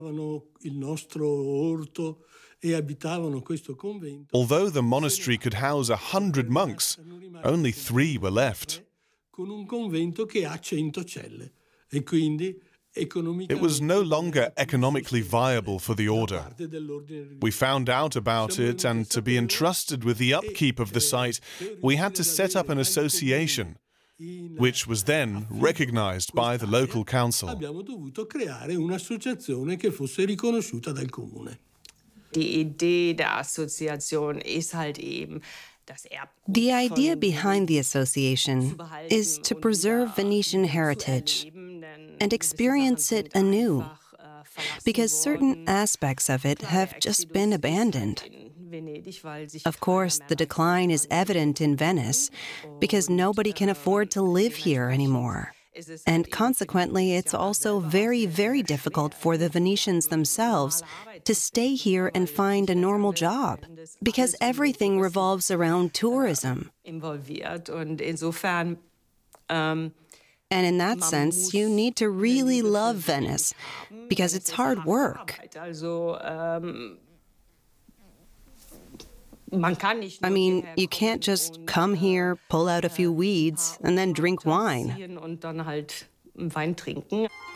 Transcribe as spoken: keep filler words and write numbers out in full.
Although the monastery could house a hundred monks, only three were left. It was no longer economically viable for the order. We found out about it, and to be entrusted with the upkeep of the site, we had to set up an association, which was then recognized by the local council. The idea behind the association is to preserve Venetian heritage and experience it anew, because certain aspects of it have just been abandoned. Of course, the decline is evident in Venice, because nobody can afford to live here anymore. And consequently, it's also very, very difficult for the Venetians themselves to stay here and find a normal job, because everything revolves around tourism. And in that sense, you need to really love Venice, because it's hard work. I mean, you can't just come here, pull out a few weeds, and then drink wine.